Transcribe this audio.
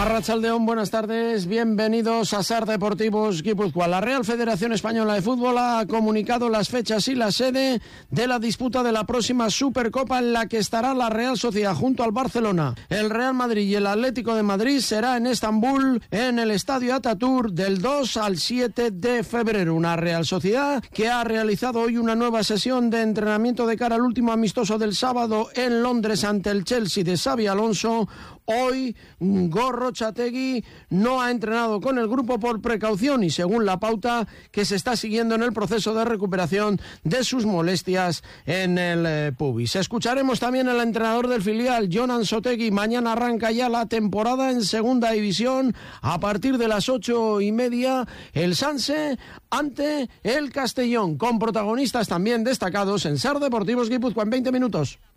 Arratsaldeón, buenas tardes, bienvenidos a SAR Deportivos Guipúzcoa. La Real Federación Española de Fútbol ha comunicado las fechas y la sede de la disputa de la próxima Supercopa, en la que estará la Real Sociedad junto al Barcelona. El Real Madrid y el Atlético de Madrid será en Estambul, en el Estadio Atatürk, del 2 al 7 de febrero. Una Real Sociedad que ha realizado hoy una nueva sesión de entrenamiento de cara al último amistoso del sábado en Londres ante el Chelsea de Xabi Alonso. Hoy Gorrotxategi no ha entrenado con el grupo por precaución y según la pauta que se está siguiendo en el proceso de recuperación de sus molestias en el pubis. Escucharemos también al entrenador del filial, Jon Ansotegui. Mañana arranca ya la temporada en Segunda División. A partir de las 8:30, el Sanse ante el Castellón, con protagonistas también destacados en SAR Deportivos Guipúzcoa en 20 minutos.